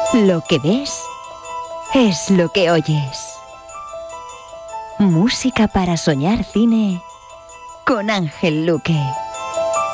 Lo que ves es lo que oyes. Música para soñar cine con Ángel Luque.